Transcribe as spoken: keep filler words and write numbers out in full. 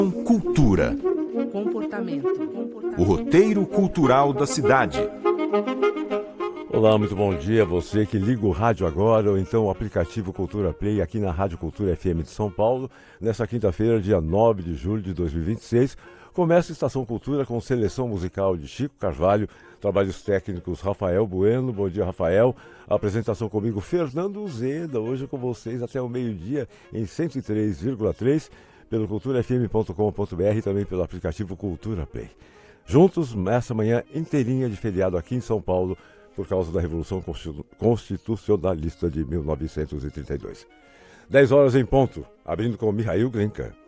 Cultura. Comportamento. Comportamento. O roteiro cultural da cidade. Olá, muito bom dia a você que liga o rádio agora ou então o aplicativo Cultura Play aqui na Rádio Cultura F M de São Paulo. Nessa quinta-feira, dia nove de julho de dois mil e vinte e seis, começa a Estação Cultura com seleção musical de Chico Carvalho, trabalhos técnicos Rafael Bueno. Bom dia, Rafael. A apresentação comigo, Fernando Zeda, hoje com vocês até o meio-dia em cento e três vírgula três, pelo cultura f m ponto com ponto b r e também pelo aplicativo Cultura Play. Juntos, nessa manhã inteirinha de feriado aqui em São Paulo, por causa da Revolução Constitucionalista de mil novecentos e trinta e dois. dez horas em ponto, abrindo com Mihail Glinka.